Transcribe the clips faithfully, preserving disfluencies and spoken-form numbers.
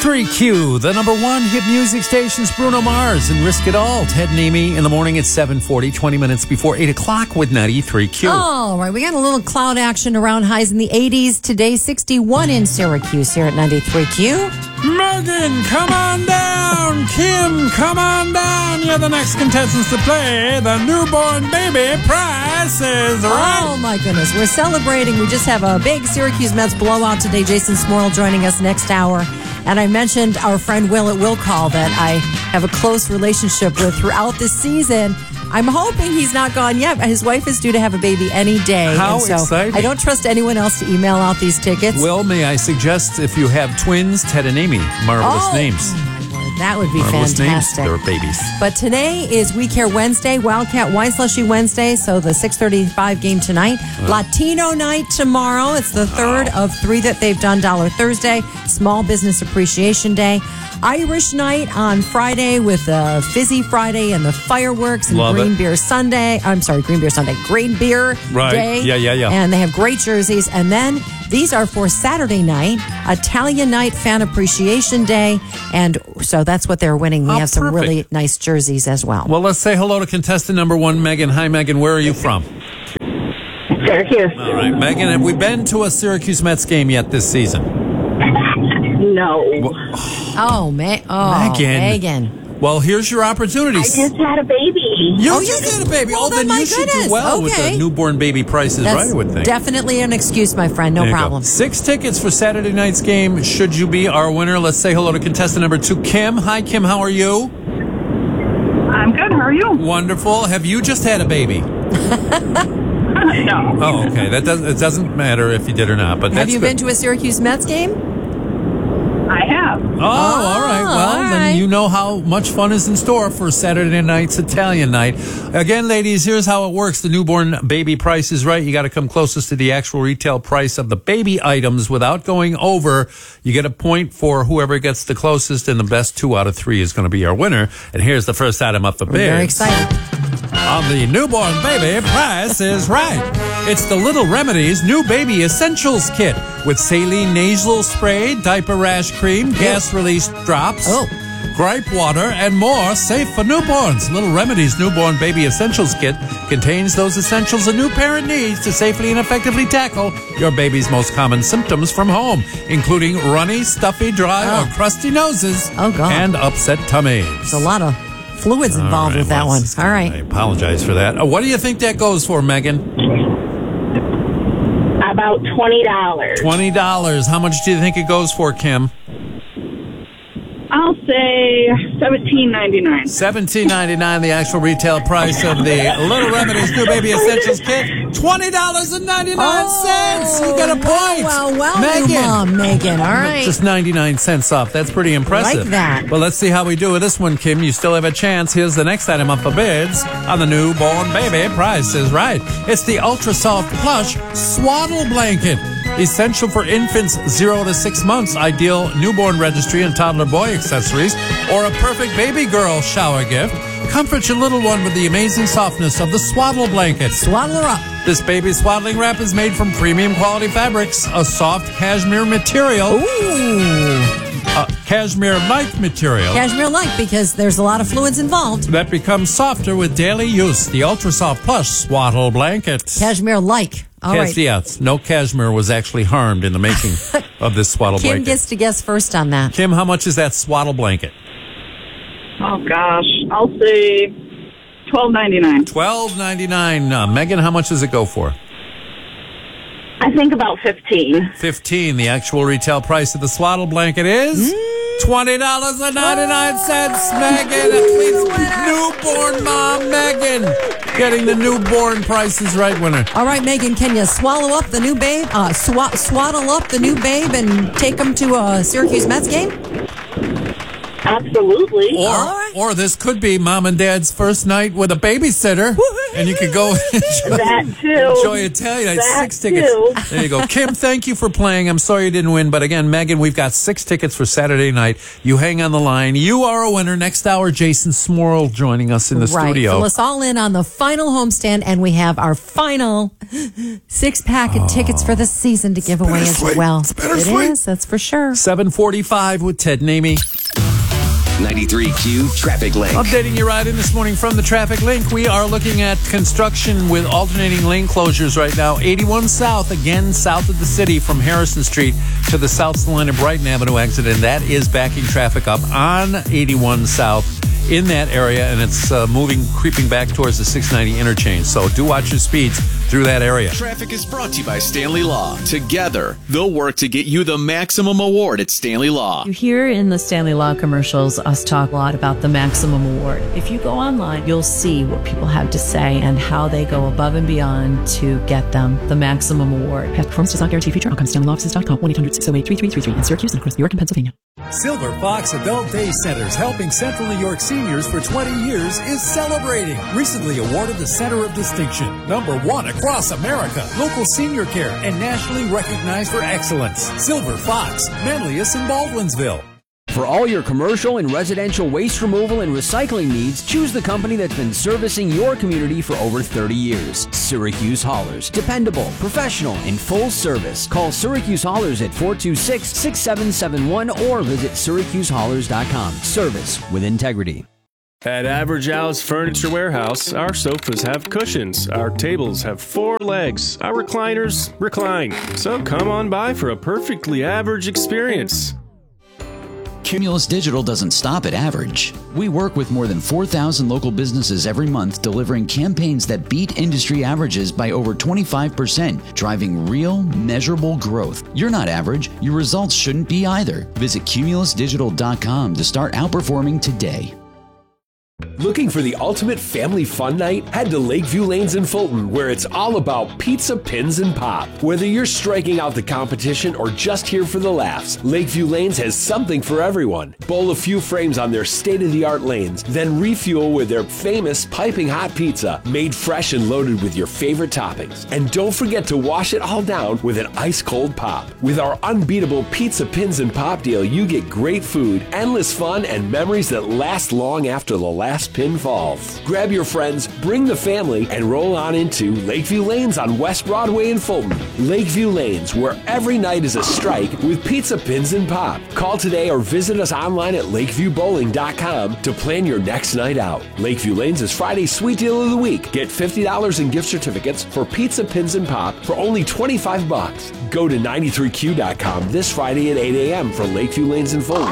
ninety-three Q, the number one hit music station's Bruno Mars and Risk It All. Ted and Amy in the morning at seven forty, twenty minutes before eight o'clock with ninety-three Q. All right, we got a little cloud action around highs in the eighties. Today, sixty-one in Syracuse here at ninety-three Q. Megan, come on down. Kim, come on down. You're the next contestants to play the newborn baby Price is Right. Oh, my goodness. We're celebrating. We just have a big Syracuse Mets blowout today. Jason Smorl joining us next hour. And I mentioned our friend Will at Will Call that I have a close relationship with throughout this season. I'm hoping he's not gone yet. His wife is due to have a baby any day. How and so exciting. I don't trust anyone else to email out these tickets. Will, may I suggest if you have twins, Ted and Amy, marvelous oh, names. Oh, my word. That would be marvelous fantastic. Names. They're babies. But today is We Care Wednesday, Wildcat Wine Slushy Wednesday, so the six thirty-five game tonight. Uh, Latino night tomorrow. It's the third oh. of three that they've done. Dollar Thursday, Small Business Appreciation Day. Irish night on Friday with the Fizzy Friday and the fireworks and Love Green it. Beer Sunday. I'm sorry, Green Beer Sunday. Green Beer right. Day. Yeah, yeah, yeah. And they have great jerseys. And then these are for Saturday night, Italian night, Fan Appreciation Day. And so that's what they're winning. We oh, have some perfect. really nice jerseys as well. Well, let's say hello to contestant number one, Megan. Hi, Megan. Where are you from? Syracuse. All right, Megan, have we been to a Syracuse Mets game yet this season? No. Well, oh, Ma- oh, Megan. Megan. Well, here's your opportunity. I just had a baby. You oh, just you had a baby. Well, oh, then, then you my should goodness. do well okay. with the newborn baby prices, That's right, I would think. Definitely an excuse, my friend. No There you problem. go. Six tickets for Saturday night's game. Should you be our winner? Let's say hello to contestant number two, Kim. Hi, Kim. How are you? I'm good. How are you? Wonderful. Have you just had a baby? No. Oh, okay. That doesn't. It doesn't matter if you did or not. But have that's you good. been to a Syracuse Mets game? I have. Oh, all right. Well, all then right. you know how much fun is in store for Saturday night's Italian night. Again, ladies, here's how it works. The newborn baby price is right. You got to come closest to the actual retail price of the baby items without going over. You get a point for whoever gets the closest, and the best two out of three is going to be our winner. And here's the first item up for We're bids. very excited. On the newborn baby, Price is Right. It's the Little Remedies New Baby Essentials Kit with saline nasal spray, diaper rash cream, gas release drops, Oh. gripe water, and more safe for newborns. Little Remedies Newborn Baby Essentials Kit contains those essentials a new parent needs to safely and effectively tackle your baby's most common symptoms from home, including runny, stuffy, dry, Oh. or crusty noses Oh, God. and upset tummies. There's a lot of fluids involved All right, with that well, one. this is All kinda- right. I apologize for that. Uh, what do you think that goes for, Megan? About twenty dollars. twenty dollars. How much do you think it goes for, Kim? I'll say seventeen ninety nine. seventeen ninety-nine, the actual retail price of the Little Remedies New Baby Essentials Kit. twenty dollars and ninety-nine cents. You get a point. Well, well, well, Megan. new mom, Megan. All right. Just ninety-nine cents off. That's pretty impressive. Like that. Well, let's see how we do with this one, Kim. You still have a chance. Here's the next item up for bids on the newborn baby. Price is Right. It's the Ultra Soft Plush Swaddle Blanket. Essential for infants zero to six months. Ideal newborn registry and toddler boy accessories, or a perfect baby girl shower gift. Comfort your little one with the amazing softness of the Swaddle Blanket. Swaddle her up. This baby swaddling wrap is made from premium quality fabrics, a soft cashmere material, Ooh. uh, cashmere-like material Cashmere-like, because there's a lot of fluids involved. that becomes softer with daily use. The Ultra Soft Plush Swaddle Blanket. Cashmere-like. All Yes, right. yeah, no cashmere was actually harmed in the making of this swaddle Kim blanket. gets to guess first on that. Kim, how much is that swaddle blanket? Oh gosh, I'll say twelve ninety nine. twelve ninety-nine. Uh, Megan, how much does it go for? I think about fifteen. fifteen. The actual retail price of the swaddle blanket is twenty dollars and ninety-nine cents. Megan, please, newborn mom Megan, getting the newborn Prices Right winner. All right, Megan, can you swallow up the new babe, uh, swa- swaddle up the new babe and take him to a Syracuse Mets game? Absolutely. Or, All right. or this could be mom and dad's first night with a babysitter And you could go enjoy, That too. enjoy Italian night. That Six tickets. too. There you go. Kim, thank you for playing. I'm sorry you didn't win. But again, Megan, we've got six tickets for Saturday night. You hang on the line. You are a winner. Next hour, Jason Smorl joining us in the right. studio. Fill us all in on the final homestand, and we have our final six pack of tickets for the season to give away as well. It's bittersweet. It is, that's for sure. seven forty-five with Ted and Amy. ninety-three Q Traffic Link. Updating your ride in this morning from the Traffic Link. We are looking at construction with alternating lane closures right now. eighty-one South, again south of the city from Harrison Street to the South Salina Brighton Avenue exit, and that is backing traffic up on eighty-one South in that area, and it's uh, moving, creeping back towards the six ninety interchange. So do watch your speeds through that area. Traffic is brought to you by Stanley Law. Together, they'll work to get you the maximum award at Stanley Law. You hear in the Stanley Law commercials us talk a lot about the Maximum Award. If you go online, you'll see what people have to say and how they go above and beyond to get them the Maximum Award. Past performance does not guarantee future outcomes. Stanley Law Offices dot com, one eight hundred six oh eight three three three three in Syracuse and across New York and Pennsylvania. Silver Fox Adult Day Centers, helping Central New York seniors for twenty years, is celebrating. Recently awarded the Center of Distinction, number one across America, local senior care, and nationally recognized for excellence. Silver Fox, Manlius and Baldwinsville. For all your commercial and residential waste removal and recycling needs, choose the company that's been servicing your community for over thirty years. Syracuse Haulers. Dependable, professional, and full service. Call Syracuse Haulers at four two six, six seven seven one or visit syracuse haulers dot com. Service with integrity. At Average Al's Furniture Warehouse, our sofas have cushions, our tables have four legs, our recliners recline. So come on by for a perfectly average experience. Cumulus Digital doesn't stop at average. We work with more than four thousand local businesses every month, delivering campaigns that beat industry averages by over twenty-five percent, driving real, measurable growth. You're not average. Your results shouldn't be either. Visit cumulus digital dot com to start outperforming today. Looking for the ultimate family fun night? Head to Lakeview Lanes in Fulton, where it's all about pizza, pins, and pop. Whether you're striking out the competition or just here for the laughs, Lakeview Lanes has something for everyone. Bowl a few frames on their state-of-the-art lanes, then refuel with their famous piping hot pizza, made fresh and loaded with your favorite toppings. And don't forget to wash it all down with an ice-cold pop. With our unbeatable pizza, pins, and pop deal, you get great food, endless fun, and memories that last long after the last Last pin falls. Grab your friends, bring the family, and roll on into Lakeview Lanes on West Broadway in Fulton. Lakeview Lanes, where every night is a strike with pizza, pins, and pop. Call today or visit us online at lakeview bowling dot com to plan your next night out. Lakeview Lanes is Friday's Sweet Deal of the Week. Get fifty dollars in gift certificates for pizza, pins, and pop for only twenty-five bucks. Go to ninety-three Q dot com this Friday at eight a.m. for Lakeview Lanes in Fulton.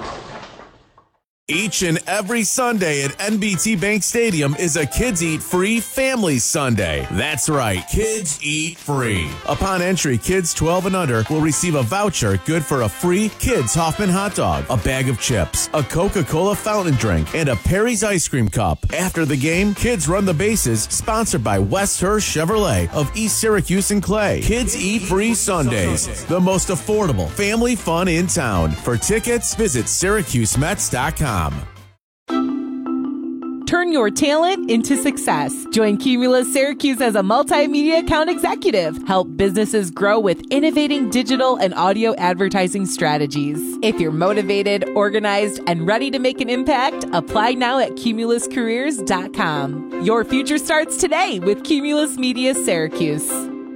Each and every Sunday at N B T Bank Stadium is a Kids Eat Free Family Sunday. That's right, Kids Eat Free. Upon entry, kids twelve and under will receive a voucher good for a free Kids Hoffman hot dog, a bag of chips, a Coca-Cola fountain drink, and a Perry's ice cream cup. After the game, Kids Run the Bases, sponsored by West Hurst Chevrolet of East Syracuse and Clay. Kids Eat Free Sundays, the most affordable family fun in town. For tickets, visit syracuse mets dot com. Turn your talent into success. Join Cumulus Syracuse as a multimedia account executive. Help businesses grow with innovating digital and audio advertising strategies. If you're motivated, organized, and ready to make an impact, apply now at cumulus careers dot com. Your future starts today with Cumulus Media Syracuse.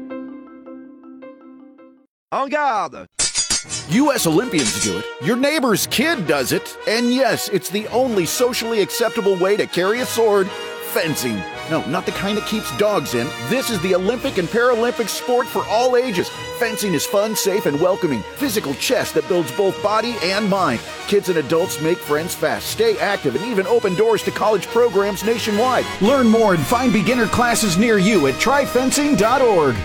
En garde! U S Olympians do it, your neighbor's kid does it, and yes, it's the only socially acceptable way to carry a sword, fencing. No, not the kind that keeps dogs in. This is the Olympic and Paralympic sport for all ages. Fencing is fun, safe, and welcoming. Physical chess that builds both body and mind. Kids and adults make friends fast, stay active, and even open doors to college programs nationwide. Learn more and find beginner classes near you at try fencing dot org.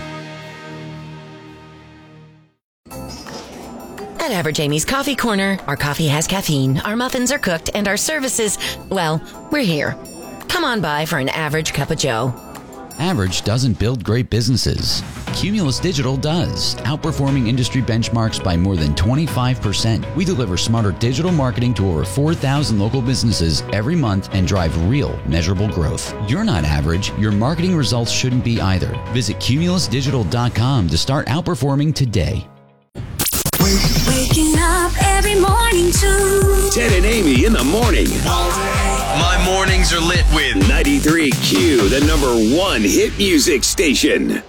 At Average Amy's Coffee Corner, our coffee has caffeine, our muffins are cooked, and our services, well, we're here. Come on by for an average cup of joe. Average doesn't build great businesses. Cumulus Digital does, outperforming industry benchmarks by more than twenty-five percent. We deliver smarter digital marketing to over four thousand local businesses every month and drive real, measurable growth. You're not average. Your marketing results shouldn't be either. Visit cumulus digital dot com to start outperforming today. Waking up every morning to Ted and Amy in the morning. My mornings are lit with ninety-three Q, the number one hit music station.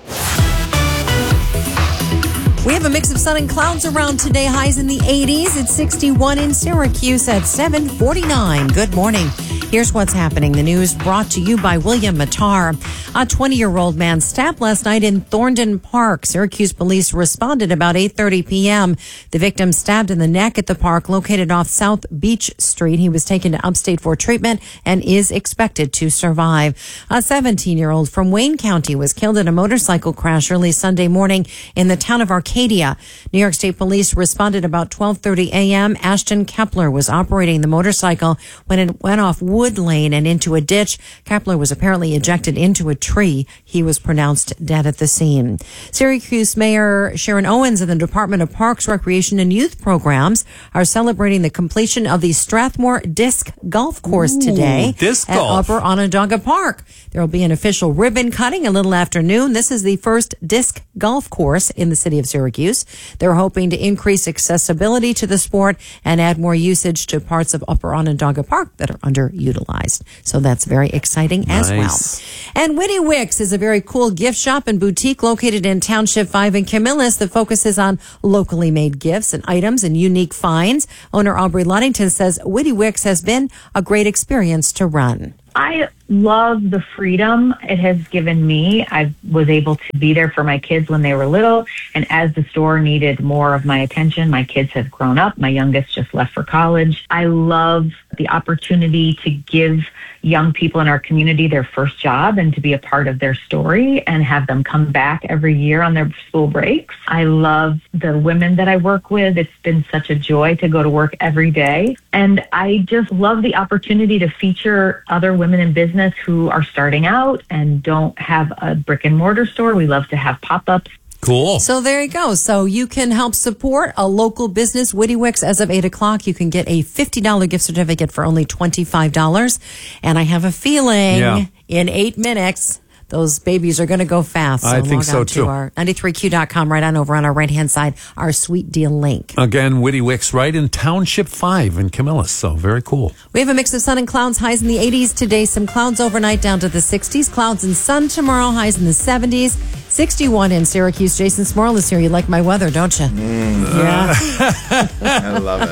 We have a mix of sun and clouds around today. Highs in the eighties. It's sixty-one in Syracuse at seven forty-nine. Good morning. Here's what's happening. The news brought to you by William Matar. A twenty-year-old man stabbed last night in Thorndon Park. Syracuse police responded about eight thirty p.m. The victim stabbed in the neck at the park located off South Beach Street. He was taken to upstate for treatment and is expected to survive. A seventeen-year-old from Wayne County was killed in a motorcycle crash early Sunday morning in the town of Arcadia. New York State Police responded about twelve thirty a.m. Ashton Kepler was operating the motorcycle when it went off Wood Lane and into a ditch. Kepler was apparently ejected into a tree. He was pronounced dead at the scene. Syracuse Mayor Sharon Owens and the Department of Parks, Recreation, and Youth Programs are celebrating the completion of the Strathmore Disc Golf Course Ooh, today disc at golf. Upper Onondaga Park. There will be an official ribbon cutting a little after noon. This is the first disc golf course in the city of Syracuse. They're hoping to increase accessibility to the sport and add more usage to parts of Upper Onondaga Park that are underutilized. So that's very exciting as Nice. well. And Witty Wicks is a very cool gift shop and boutique located in Township five in Camillus that focuses on locally made gifts and items and unique finds. Owner Aubrey Ludington says Witty Wicks has been a great experience to run. I love the freedom it has given me. I was able to be there for my kids when they were little. And as the store needed more of my attention, my kids have grown up. My youngest just left for college. I love the opportunity to give young people in our community their first job and to be a part of their story and have them come back every year on their school breaks. I love the women that I work with. It's been such a joy to go to work every day. And I just love the opportunity to feature other women in business who are starting out and don't have a brick and mortar store. We love to have pop-ups. Cool. So there you go. So you can help support a local business, Witty Wicks. As of eight o'clock, you can get a fifty dollars gift certificate for only twenty-five dollars. And I have a feeling Yeah. in eight minutes, those babies are going to go fast. So I think log so, on too. to our ninety-three Q dot com right on over on our right-hand side, our sweet deal link. Again, Witty Wicks right in Township five in Camillus. So very cool. We have a mix of sun and clouds, highs in the eighties today. Some clouds overnight down to the sixties. Clouds and sun tomorrow, highs in the seventies. sixty-one in Syracuse. Jason Smorl is here. You like my weather, don't you? Mm. Yeah. I love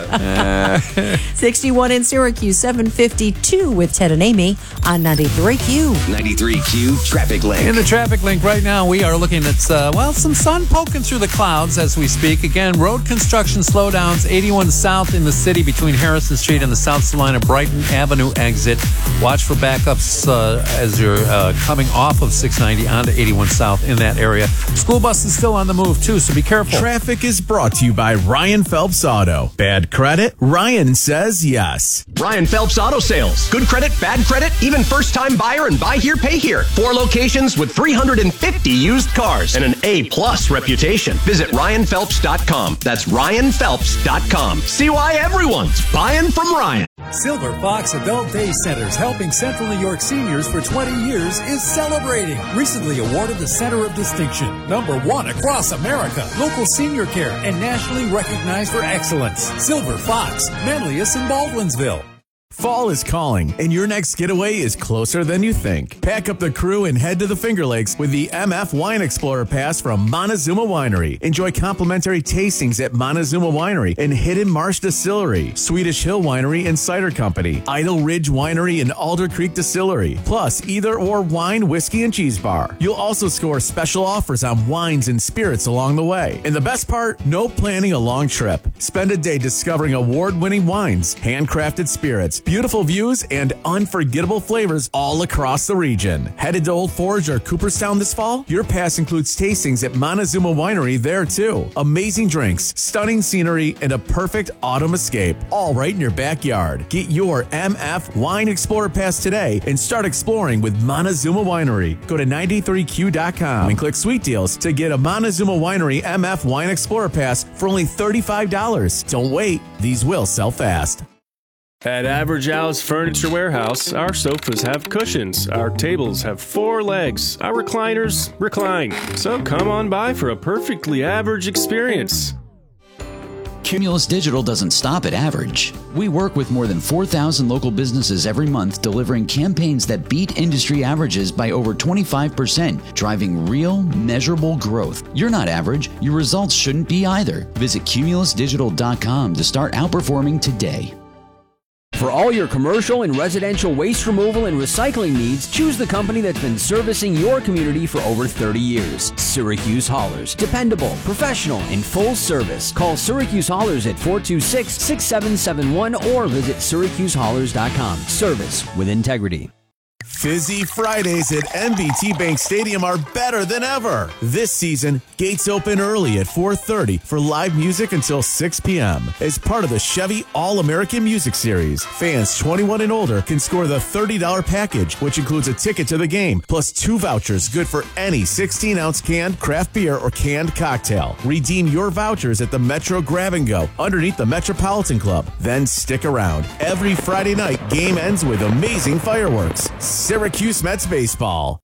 it. sixty-one in Syracuse. seven fifty-two with Ted and Amy on ninety-three Q. ninety-three Q traffic link. In the traffic link right now, we are looking at, uh, well, some sun poking through the clouds as we speak. Again, road construction slowdowns, eighty-one south in the city between Harrison Street and the South Salina Brighton Avenue exit. Watch for backups uh, as you're uh, coming off of six ninety onto eighty-one south in that area. School bus is still on the move, too, so be careful. Traffic is brought to you by Ryan Phelps Auto. Bad credit? Ryan says yes. Ryan Phelps Auto Sales. Good credit, bad credit, even first-time buyer and buy here, pay here. Four locations with three hundred fifty used cars and an A-plus reputation. Visit ryan phelps dot com. That's ryan phelps dot com. See why everyone's buying from Ryan. Silver Fox Adult Day Centers, helping Central New York seniors for twenty years, is celebrating. Recently awarded the Center of Distinction, number one across America, local senior care, and nationally recognized for excellence. Silver Fox, Manlius and Baldwinsville. Fall is calling, and your next getaway is closer than you think. Pack up the crew and head to the Finger Lakes with the M F Wine Explorer Pass from Montezuma Winery. Enjoy complimentary tastings at Montezuma Winery and Hidden Marsh Distillery, Swedish Hill Winery and Cider Company, Idle Ridge Winery and Alder Creek Distillery, plus either or wine, whiskey, and cheese bar. You'll also score special offers on wines and spirits along the way. And the best part, no planning a long trip. Spend a day discovering award-winning wines, handcrafted spirits, Beautiful views and unforgettable flavors all across the region. Headed to Old Forge or Cooperstown this fall? Your pass includes tastings at Montezuma Winery there too. Amazing drinks, stunning scenery, and a perfect autumn escape, all right in your backyard. Get your M F Wine Explorer Pass today and start exploring with Montezuma Winery. Go to ninety-three Q dot com and click Sweet Deals to get a Montezuma Winery M F Wine Explorer Pass for only thirty-five dollars. Don't wait, these will sell fast. At Average Al's Furniture Warehouse, our sofas have cushions, our tables have four legs, our recliners recline. So come on by for a perfectly average experience. Cumulus Digital doesn't stop at average. We work with more than four thousand local businesses every month, delivering campaigns that beat industry averages by over twenty-five percent, driving real, measurable growth. You're not average. Your results shouldn't be either. Visit cumulus digital dot com to start outperforming today. For all your commercial and residential waste removal and recycling needs, choose the company that's been servicing your community for over thirty years. Syracuse Haulers. Dependable, professional, and full service. Call Syracuse Haulers at four two six, six seven seven one or visit syracuse haulers dot com. Service with integrity. Fizzy Fridays at N B T Bank Stadium are better than ever. This season, gates open early at four thirty for live music until six p.m. As part of the Chevy All-American Music Series, fans twenty-one and older can score the thirty dollars package, which includes a ticket to the game, plus two vouchers good for any sixteen ounce canned craft beer or canned cocktail. Redeem your vouchers at the Metro Grab and Go underneath the Metropolitan Club. Then stick around. Every Friday night, game ends with amazing fireworks. Syracuse Mets baseball.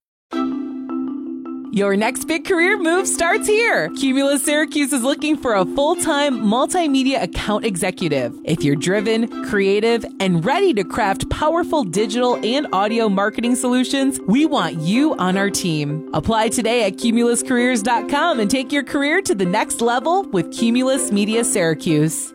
Your next big career move starts here. Cumulus Syracuse is looking for a full-time multimedia account executive. If you're driven, creative, and ready to craft powerful digital and audio marketing solutions, we want you on our team. Apply today at cumulus careers dot com and take your career to the next level with Cumulus Media Syracuse.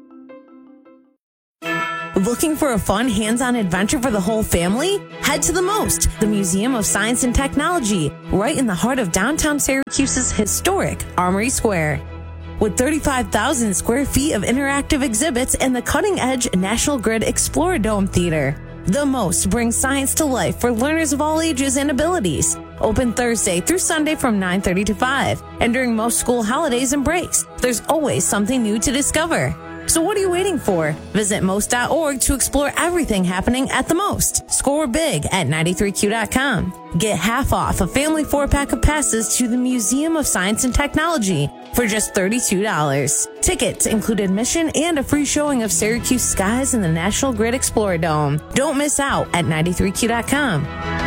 Looking for a fun, hands-on adventure for the whole family? Head to the MOST, the Museum of Science and Technology, right in the heart of downtown Syracuse's historic Armory Square. With thirty-five thousand square feet of interactive exhibits and the cutting-edge National Grid Exploradome Theater, the MOST brings science to life for learners of all ages and abilities. Open Thursday through Sunday from nine thirty to five, and during most school holidays and breaks, there's always something new to discover. So what are you waiting for? Visit most dot org to explore everything happening at the MOST. Score big at ninety-three Q dot com. Get half off a family four-pack of passes to the Museum of Science and Technology for just thirty-two dollars. Tickets include admission and a free showing of Syracuse skies in the National Grid Exploradome. Don't miss out at ninety-three Q dot com.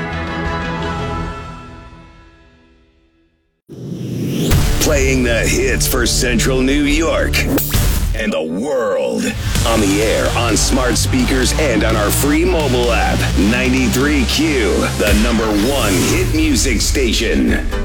Playing the hits for Central New York and the world. On the air, on smart speakers, and on our free mobile app. ninety-three Q, the number one hit music station.